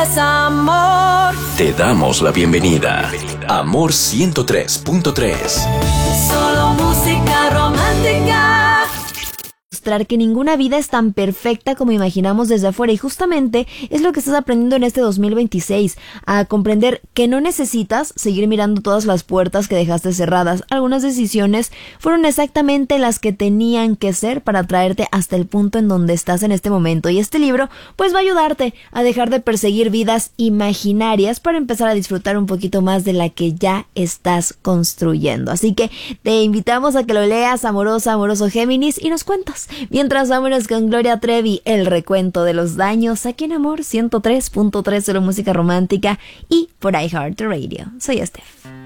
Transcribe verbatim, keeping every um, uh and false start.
Amor. Te damos la bienvenida. Amor ciento tres punto tres. Solo música romántica. Mostrar que ninguna vida es tan perfecta como imaginamos desde afuera, y justamente es lo que estás aprendiendo en este dos mil veintiséis, a comprender que no necesitas seguir mirando todas las puertas que dejaste cerradas. Algunas decisiones fueron exactamente las que tenían que ser para traerte hasta el punto en donde estás en este momento, y este libro pues va a ayudarte a dejar de perseguir vidas imaginarias para empezar a disfrutar un poquito más de la que ya estás construyendo. Así que te invitamos a que lo leas, amorosa, amoroso Géminis, y nos cuentas. Mientras, vámonos con Gloria Trevi, El recuento de los daños, aquí en Amor ciento tres punto tres, solo música romántica y por iHeartRadio. Soy Steph.